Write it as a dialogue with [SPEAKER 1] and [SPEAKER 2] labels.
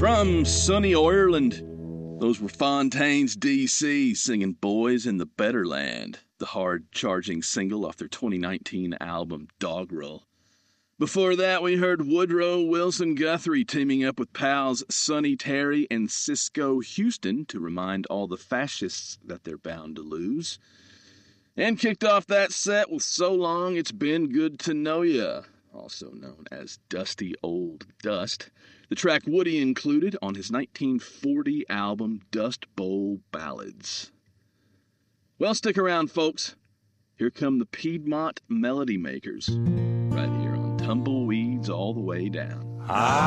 [SPEAKER 1] From sunny Ireland, those were Fontaine's DC singing Boys in the Better Land, the hard-charging single off their 2019 album Doggerel. Before that, we heard Woodrow Wilson Guthrie teaming up with pals Sonny Terry and Cisco Houston to remind all the fascists that they're bound to lose. And kicked off that set with So Long It's Been Good to Know Ya, also known as Dusty Old Dust, the track Woody included on his 1940 album Dust Bowl Ballads. Well, stick around, folks. Here come the Piedmont Melody Makers, right here on Tumbleweeds All the Way Down.